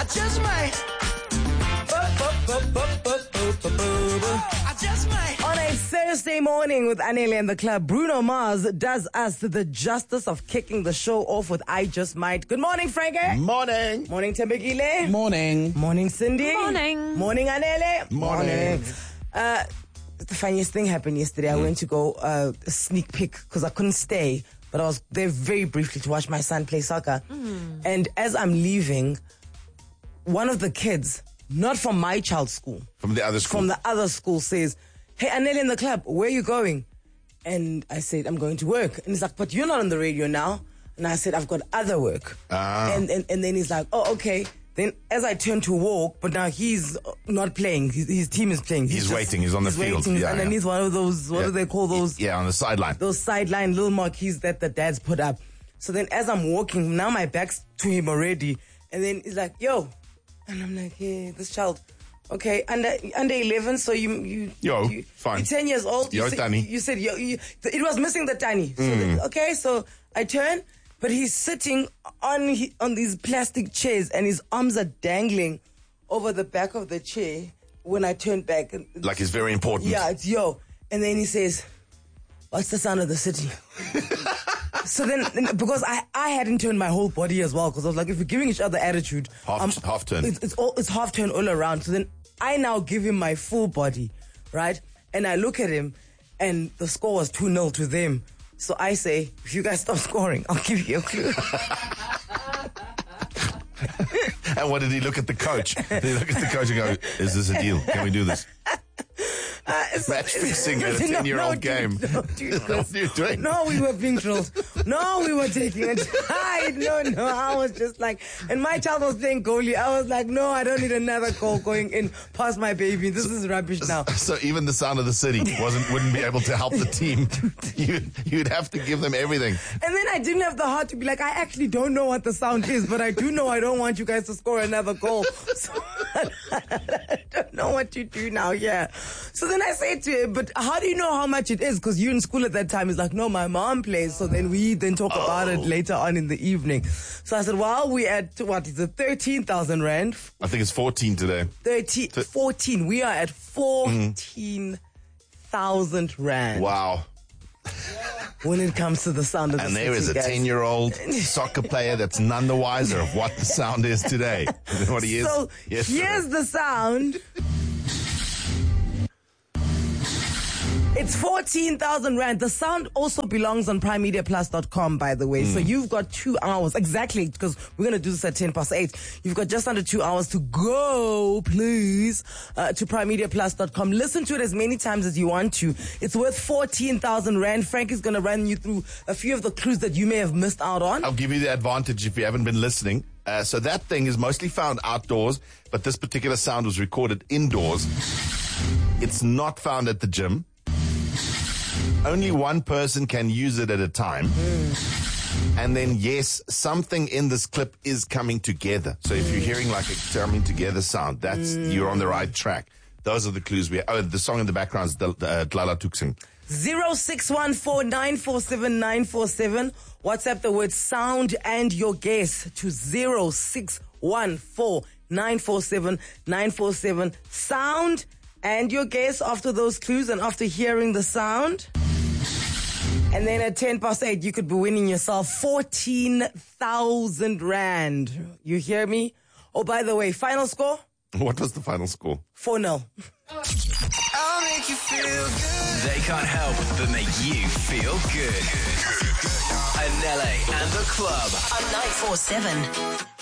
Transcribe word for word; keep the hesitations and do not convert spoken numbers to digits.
just might. I just might. On a Thursday morning with Anele and the club, Bruno Mars does us the justice of kicking the show off with I Just Might. Good morning, Frankie. Morning. Morning, Tembekile. Morning. Morning, Cindy. Morning. Morning, Anele. Morning. Uh, the funniest thing happened yesterday. I went to go uh, sneak peek because I couldn't stay, but I was there very briefly to watch my son play soccer. Mm. And as I'm leaving, one of the kids, not from my child's school, From the other school. from the other school, says, "Hey, Anele in the club, where are you going?" And I said, "I'm going to work." And he's like, "But you're not on the radio now." And I said, "I've got other work." Ah. And, and and then he's like, "Oh, okay." Then as I turn to walk, but now he's not playing. His, his team is playing. He's waiting. He's on the field. Waiting. He's Yeah, underneath yeah. one of those, what Yeah. do they call those? Yeah, on the sideline. Those sideline little marquees that the dads put up. So then as I'm walking, now my back's to him already. And then he's like, "Yo." And I'm like, "Hey, this child, okay, under under eleven, so you you Yo, you, fine. You're ten years old. Yo, you said, Tani. You said yo, you, it was missing the Tani. So Mm. the- okay, so I turn, but he's sitting on he, on these plastic chairs, and his arms are dangling over the back of the chair. When I turn back, and- Like it's very important. yeah, it's yo. And then he says, "What's the sound of the city?" So then, because I, I hadn't turned my whole body as well, because I was like, if we're giving each other attitude, Half- half turn. It's, it's all it's half turn all around. So then I now give him my full body, right? And I look at him, and the score was two nil to them. So I say, if you guys stop scoring, I'll give you a clue. And what did he look at the coach? Did he look at the coach and go, "Is this a deal? Can we do this?" Uh, so- Match fixing at a No, ten-year-old no, game. dude, no, dude, What are you doing? No, we were being drilled. No, we were taking a tide. No, no, I was just like, and my child was playing goalie. I was like, no, I don't need another goal going in past my baby. This is rubbish now. So even the sound of the city wasn't wouldn't be able to help the team. You you'd have to give them everything. And then I didn't have the heart to be like, I actually don't know what the sound is, but I do know I don't want you guys to score another goal. So I don't know what to do now, yeah. So then I say to him, but how do you know how much it is? Because you're in school at that time. He's like, no, my mom plays. So then we then talk Oh. about it later on in the evening. So I said, well, we at, what is it, thirteen thousand rand? I think it's fourteen today. thirteen, fourteen. We are at fourteen thousand rand Wow. when it comes to the sound of the And there is a city, guys. ten-year-old soccer player that's none the wiser of what the sound is today. You know what he is? So Yes, here's sir. the sound. It's fourteen thousand rand. The sound also belongs on prime media plus dot com, by the way. Mm. So you've got two hours, exactly, because we're going to do this at ten past eight. You've got just under two hours to go, please, uh, to prime media plus dot com. Listen to it as many times as you want to. It's worth fourteen thousand rand. Frank is going to run you through a few of the clues that you may have missed out on. I'll give you the advantage if you haven't been listening. Uh, so that thing is mostly found outdoors, but this particular sound was recorded indoors. It's not found at the gym. Only one person can use it at a time. Mm. And then, yes, something in this clip is coming together. So if you're hearing like a coming together sound, that's mm. you're on the right track. Those are the clues we. Oh, the song in the background is uh, Dlala Tuksing. zero six one four nine four seven nine four seven. WhatsApp the word sound and your guess to zero six one four nine four seven nine four seven. Sound and your guess after those clues and after hearing the sound. And then at ten past eight, you could be winning yourself fourteen thousand rand. You hear me? Oh, by the way, final score? What was the final score? four nil. I'll make you feel good. They can't help but make you feel good. Anele and the club. On nine four seven.